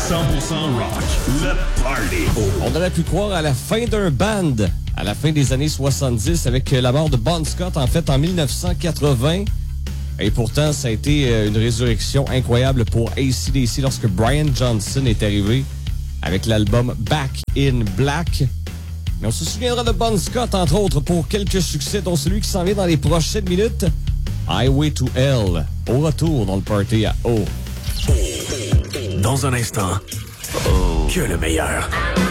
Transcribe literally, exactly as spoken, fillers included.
cent pour cent rock, le party. On aurait pu croire à la fin d'un band, à la fin des années soixante-dix, avec la mort de Bon Scott, en fait, en dix-neuf cent quatre-vingts. Et pourtant, ça a été une résurrection incroyable pour A C D C lorsque Brian Johnson est arrivé avec l'album Back in Black. Mais on se souviendra de Bon Scott, entre autres, pour quelques succès, dont celui qui s'en vient dans les prochaines minutes. Highway to Hell, au retour dans le party à O. Dans un instant, oh. que le meilleur.